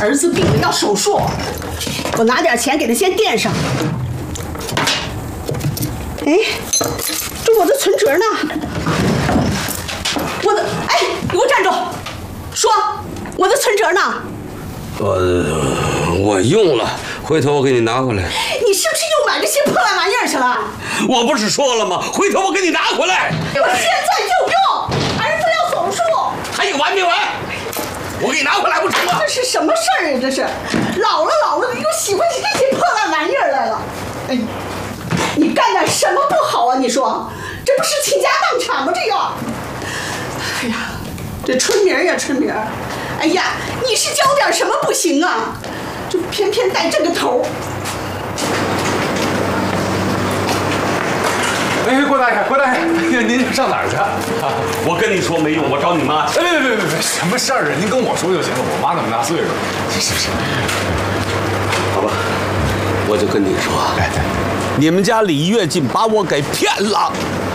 儿子病了要手术，我拿点钱给他先垫上。哎，这我的存折呢？哎，你给我站住！说，我的存折呢？ 我用了，回头我给你拿回来。 你是不是又买这些破烂玩意儿去了？ 我不是说了吗？回头我给你拿回来。 我现在就用，儿子要手术。 还有完没完？我给你拿回来不成吗？ 这是什么事儿啊？这是老了，你又喜欢这些破烂玩意儿来了。哎，你干点什么不好啊？你说，这不是倾家荡产吗？这个。哎呀，这春明呀，春明。哎呀，你是教点什么不行啊？就偏偏带这个头。 哎，郭大爷，您上哪儿去？ 我跟你说没用，我找你妈。 别，什么事儿啊？您跟我说就行了。我妈那么大岁数，是不是？ 好吧，我就跟你说，你们家李跃进把我给骗了。